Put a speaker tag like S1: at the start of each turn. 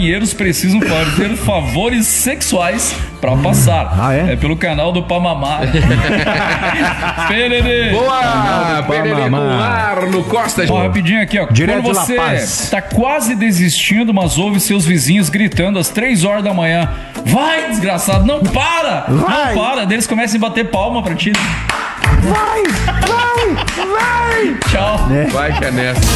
S1: marinheiros precisam fazer favores sexuais pra passar.
S2: É
S1: pelo canal do Pamamá. Pererê.
S3: Boa! Pererê com Arno Costa.
S1: Ó, rapidinho aqui, ó.
S2: Direto
S1: Quando
S2: de La
S1: você
S2: Paz.
S1: tá quase desistindo, mas ouve seus vizinhos gritando às 3 horas da manhã. Vai, desgraçado, não para!
S2: Vai.
S1: Não para! Daí eles começam a bater palma pra ti.
S2: Vai!
S1: Tchau.
S3: Vai que é nessa.